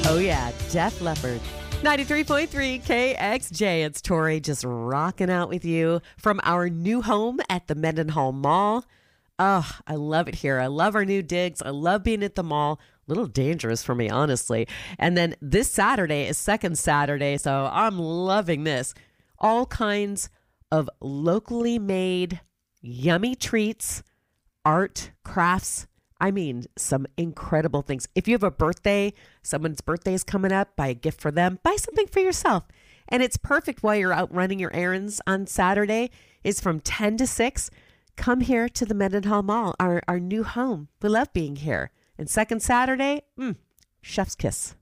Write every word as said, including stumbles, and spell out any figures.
Oh, yeah. Def Leppard. ninety-three point three K X J. It's Tori just rocking out with you from our new home at the Mendenhall Mall. Oh, I love it here. I love our new digs. I love being at the mall. A little dangerous for me, honestly. And then this Saturday is second Saturday, so I'm loving this. All kinds of locally made yummy treats, art, crafts. I mean, some incredible things. If you have a birthday, someone's birthday is coming up, buy a gift for them, buy something for yourself. And it's perfect while you're out running your errands on Saturday. It's from ten to six. Come here to the Mendenhall Mall, our, our new home. We love being here. And second Saturday, mm, chef's kiss.